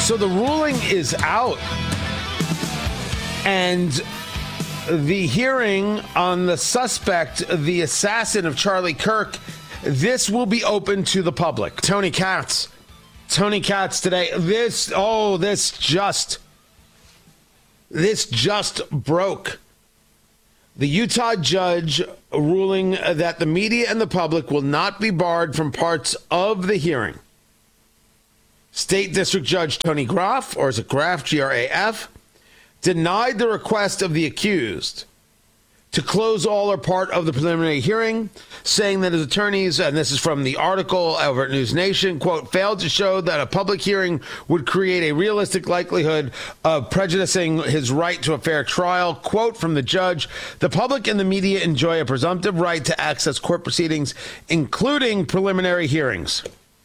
So the ruling is out, and the hearing on the suspect, the assassin of Charlie Kirk, this will be open to the public. Tony Katz today. This just broke. The Utah judge ruling that the media and the public will not be barred from parts of the hearing. State District Judge Tony Graff, or is it Graff, G-R-A-F, denied the request of the accused to close all or part of the preliminary hearing, saying that his attorneys, and this is from the article over at News Nation, quote, failed to show that a public hearing would create a realistic likelihood of prejudicing his right to a fair trial. Quote from the judge, the public and the media enjoy a presumptive right to access court proceedings, including preliminary hearings.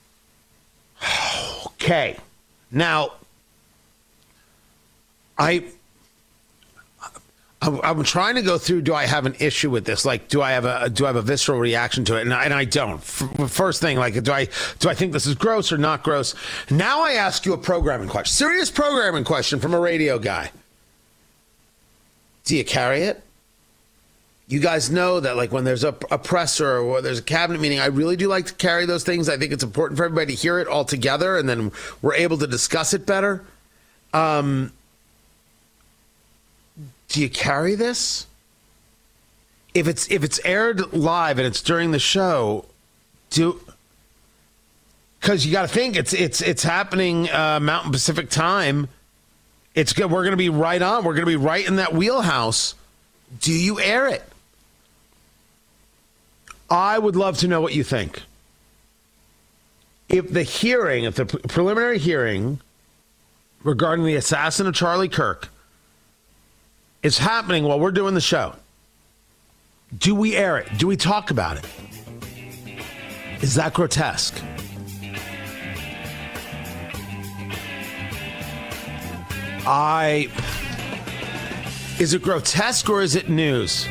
Okay. Now, I'm trying to go through, do I have an issue with this? Like, do I have a visceral reaction to it? And I don't. First thing, like, do I think this is gross or not gross? Now I ask you a programming question, serious programming question from a radio guy. Do you carry it? You guys know that, like, when there's a presser or there's a cabinet meeting, I really do like to carry those things. I think it's important for everybody to hear it all together, and then we're able to discuss it better. Do you carry this? If it's aired live and it's during the show, because you got to think it's happening Mountain Pacific time. It's good. We're going to be right on. We're going to be right in that wheelhouse. Do you air it? I would love to know what you think. If the preliminary hearing regarding the assassin of Charlie Kirk is happening while we're doing the show, do we air it? Do we talk about it? Is that grotesque? Is it grotesque or is it news?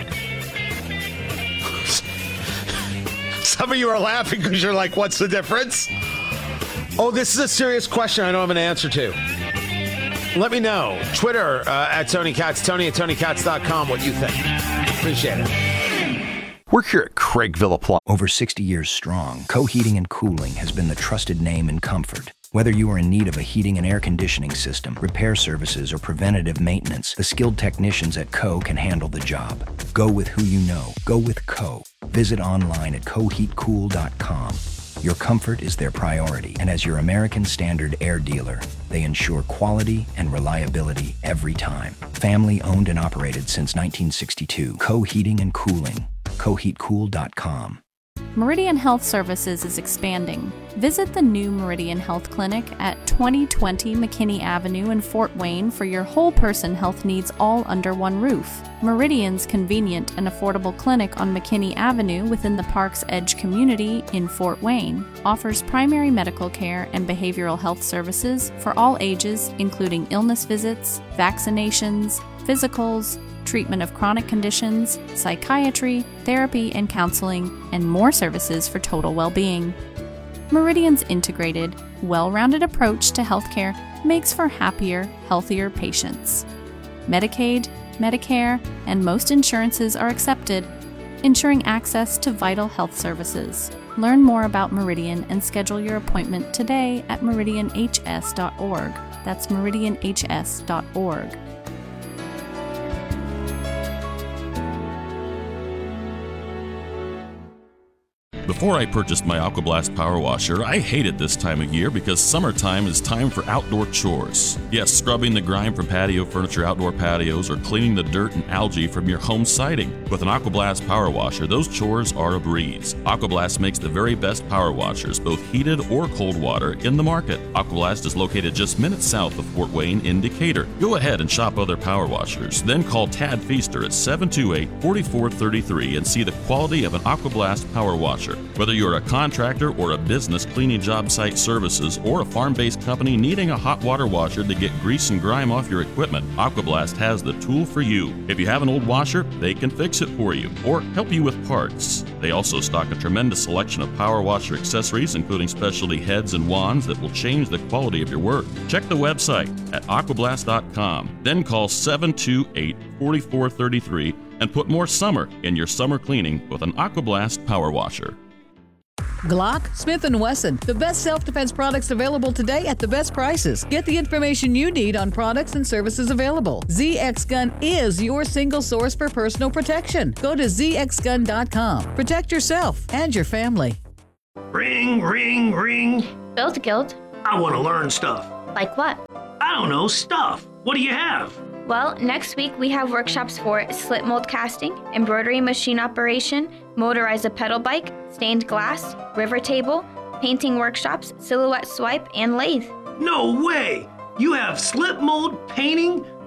Some of you are laughing because you're like, what's the difference? Oh, this is a serious question I don't have an answer to. Let me know. Twitter at Tony Katz, Tony at TonyKatz.com, what you think. Appreciate it. We're here at Craig Villa Plaza. Over 60 years strong, Co Heating and Cooling has been the trusted name in comfort. Whether you are in need of a heating and air conditioning system, repair services, or preventative maintenance, the skilled technicians at Co can handle the job. Go with who you know. Go with Co. Visit online at coheatcool.com. Your comfort is their priority, and as your American Standard air dealer, they ensure quality and reliability every time. Family owned and operated since 1962. Co Heating and Cooling. coheatcool.com. Meridian Health Services is expanding. Visit the new Meridian Health Clinic at 2020 McKinney Avenue in Fort Wayne for your whole person health needs all under one roof. Meridian's convenient and affordable clinic on McKinney Avenue within the Park's Edge community in Fort Wayne offers primary medical care and behavioral health services for all ages, including illness visits, vaccinations, physicals, treatment of chronic conditions, psychiatry, therapy and counseling, and more services for total well-being. Meridian's integrated, well-rounded approach to healthcare makes for happier, healthier patients. Medicaid, Medicare, and most insurances are accepted, ensuring access to vital health services. Learn more about Meridian and schedule your appointment today at meridianhs.org. That's meridianhs.org. Before I purchased my AquaBlast Power Washer, I hated this time of year because summertime is time for outdoor chores. Yes, scrubbing the grime from patio furniture, outdoor patios, or cleaning the dirt and algae from your home siding. With an AquaBlast Power Washer, those chores are a breeze. AquaBlast makes the very best power washers, both heated or cold water, in the market. AquaBlast is located just minutes south of Fort Wayne in Decatur. Go ahead and shop other power washers, then call Tad Feaster at 728-4433 and see the quality of an AquaBlast Power Washer. Whether you're a contractor or a business cleaning job site services or a farm-based company needing a hot water washer to get grease and grime off your equipment, Aquablast has the tool for you. If you have an old washer, they can fix it for you or help you with parts. They also stock a tremendous selection of power washer accessories, including specialty heads and wands that will change the quality of your work. Check the website at aquablast.com, then call 728-4433 and put more summer in your summer cleaning with an Aquablast power washer. Glock, Smith & Wesson, the best self-defense products available today at the best prices. Get the information you need on products and services available. ZX Gun is your single source for personal protection. Go to zxgun.com. Protect yourself and your family. Ring, ring, ring. Build Guild. I want to learn stuff. Like what? I don't know, stuff. What do you have? Well, next week we have workshops for slip mold casting, embroidery machine operation, motorize a pedal bike, stained glass, river table, painting workshops, silhouette swipe, and lathe. No way! You have slip mold, painting,